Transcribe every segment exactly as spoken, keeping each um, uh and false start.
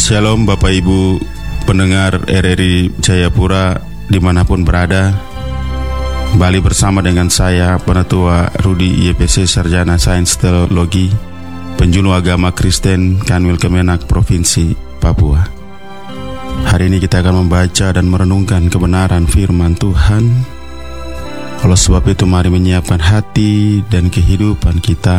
Shalom Bapak Ibu pendengar R R I Jayapura dimanapun berada. Kembali bersama dengan saya Penatua Rudi Y P C Sarjana Sains Teologi, penjuru agama Kristen Kanwil Kemenak Provinsi Papua. Hari ini kita akan membaca dan merenungkan kebenaran firman Tuhan. Oleh sebab itu mari menyiapkan hati dan kehidupan kita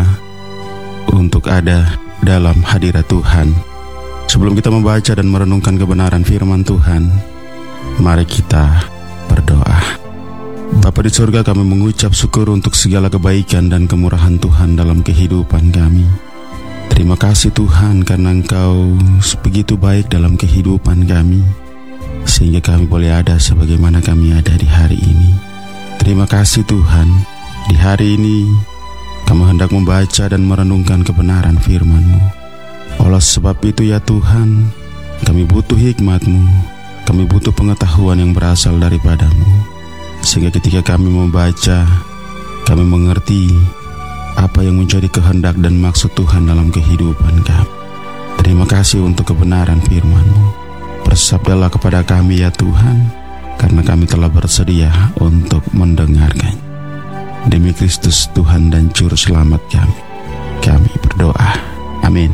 untuk ada dalam hadirat Tuhan. Sebelum kita membaca dan merenungkan kebenaran firman Tuhan, mari kita berdoa. Bapa di surga, kami mengucap syukur untuk segala kebaikan dan kemurahan Tuhan dalam kehidupan kami. Terima kasih Tuhan karena Engkau begitu baik dalam kehidupan kami, sehingga kami boleh ada sebagaimana kami ada di hari ini. Terima kasih Tuhan, di hari ini kami hendak membaca dan merenungkan kebenaran firman-Mu. Oleh sebab itu ya Tuhan, kami butuh hikmat-Mu, kami butuh pengetahuan yang berasal daripada-Mu, sehingga ketika kami membaca, kami mengerti apa yang menjadi kehendak dan maksud Tuhan dalam kehidupan kami. Terima kasih untuk kebenaran firman-Mu. Bersabdalah kepada kami ya Tuhan, karena kami telah bersedia untuk mendengarkan. Demi Kristus Tuhan dan Juru Selamat kami, kami berdoa. Amin.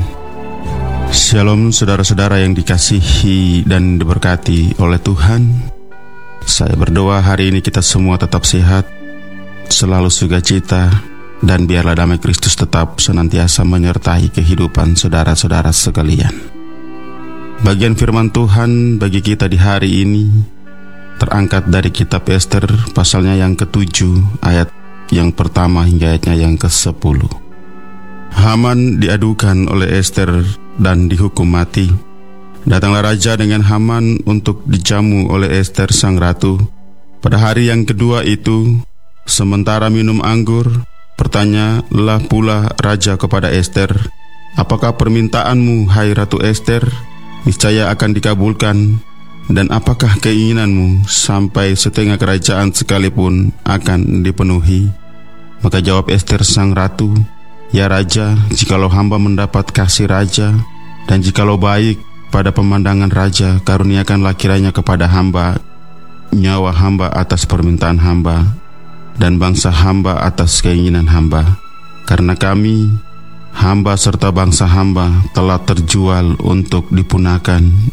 Shalom saudara-saudara yang dikasihi dan diberkati oleh Tuhan. Saya berdoa hari ini kita semua tetap sehat, selalu sukacita, dan biarlah damai Kristus tetap senantiasa menyertai kehidupan saudara-saudara sekalian. Bagian firman Tuhan bagi kita di hari ini terangkat dari kitab Ester pasalnya yang ketujuh, ayat yang pertama hingga ayatnya yang kesepuluh. Haman diadukan oleh Ester dan dihukum mati. Datanglah raja dengan Haman untuk dijamu oleh Ester sang ratu. Pada hari yang kedua itu, sementara minum anggur, bertanyalah pula raja kepada Ester, "Apakah permintaanmu, hai Ratu Ester? Niscaya akan dikabulkan. Dan apakah keinginanmu sampai setengah kerajaan sekalipun akan dipenuhi?" Maka jawab Ester sang ratu, "Ya raja, jikalau hamba mendapat kasih raja, dan jikalau baik pada pemandangan raja, karuniakanlah kiranya kepada hamba nyawa hamba atas permintaan hamba, dan bangsa hamba atas keinginan hamba. Karena kami, hamba serta bangsa hamba telah terjual untuk dipunahkan